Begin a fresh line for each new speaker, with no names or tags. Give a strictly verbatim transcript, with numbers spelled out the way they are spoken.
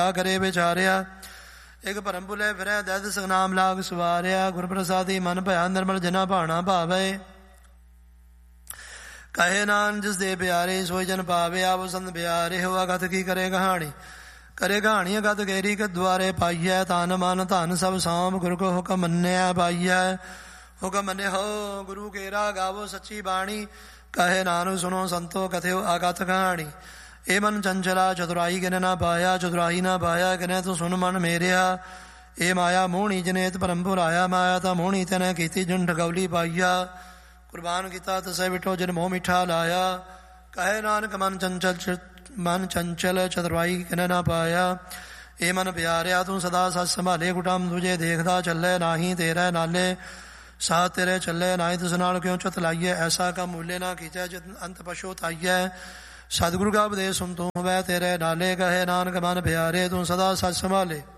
ਕਰੇ ਵਿਚਾਰਿਆ। ਇਕ ਭਰਮ ਭੁਲੇ ਫਿਰੈ ਦੈਦ ਸਗਨਾਮ ਲਾਗ ਸਵਾਰਿਆ। ਗੁਰ ਪ੍ਰਸਾਦੀ ਮਨ ਭਇਆ ਨਿਰਮਲ ਜਨਾ ਭਾਣਾ ਭਾਵੈ। ਕਹੇ ਨਾਨਕ ਜਿਸ ਦੇ ਪਿਆਰੇ ਸੋਈ ਜਨ ਪਾਵੇ। ਆਵ ਸੰਤ ਪਿਆਰੇ ਹੋਆ ਗਤ ਕੀ ਕਰੇ ਕਹਾਣੀ। ਕਰੇ ਕਹਾਣੀ ਗਤ ਗੇਰੀ ਕੇ ਦੁਆਰੇ ਪਾਈਐ। ਤਨ ਮਨ ਧਨ ਸਭ ਸਾਂਭ ਗੁਰ ਕੋ ਹੁਕਮ ਮੰਨਿਆ ਪਾਈਐ। ਹੁਕਮ ਮੰਨੇ ਹੋ ਗੁਰੂ ਕੇਰਾ ਗਾਵੋ ਸੱਚੀ ਬਾਣੀ। ਕਹੇ ਨਾਨਕ ਸੁਣੋ ਸੰਤੋ ਕਥਿਓ ਆਗਤ ਕਹਾਣੀ। ਇਹ ਮਨ ਚੰਚਲਾ ਚਤੁਰਾਈ ਕਿਨੇ ਨਾ ਪਾਇਆ। ਚਤੁਰਾਈ ਨਾ ਪਾਇਆ ਕਿਨੇ ਤੂੰ ਸੁਣ ਮਨ ਮੇਰਿਆ। ਇਹ ਮਾਇਆ ਮੋਹਣੀ ਜਨੇਤ ਭਰਮ ਭੁਲਾਇਆ। ਮਾਇਆ ਤਾਂ ਮੋਹਣੀ ਤੈਨੇ ਕੀਤੀ ਜਨ ਠਗੌਲੀ ਪਾਈਆ। ਕੁਰਬਾਨ ਕੀਤਾ ਤਸੈ ਵਿਠੋ ਜਿਨ ਮੋਹ ਮਿੱਠਾ ਲਾਇਆ। ਕਹੇ ਨਾਨਕ ਮਨ ਚੰਚਲ ਮਨ ਚੰਚਲ ਚਤੁਰਾਈ ਕਿਨੇ ਨਾ ਪਾਇਆ। ਇਹ ਮਨ ਪਿਆਰਿਆ ਤੂੰ ਸਦਾ ਸੱਚ ਸੰਭਾਲੇ। ਕੁਟਮ ਤੁਝੇ ਦੇਖਦਾ ਚੱਲੇ ਨਾਹੀ ਤੇਰੇ ਨਾਲੇ। ਸਾਥ ਤੇਰੇ ਚੱਲੇ ਨਾਹੀ ਤਿਸ ਨਾਲ ਕਿਉਂ ਚੁੱਤ ਲਾਈਏ। ਐਸਾ ਕਾ ਮੂਲੇ ਨਾ ਕੀਚੈ ਜਿਤ ਅੰਤ ਪਛੋਤਾਈਐ। ਸਤਿਗੁਰੂ ਕਾ ਉਪਦੇਸ਼ ਸੁਣ ਤੂੰ ਵੈ ਤੇਰੇ ਨਾਲੇ। ਕਹੇ ਨਾਨਕ ਮਨ ਪਿਆਰੇ ਤੂੰ ਸਦਾ ਸੱਚ ਸੰਭਾਲੇ।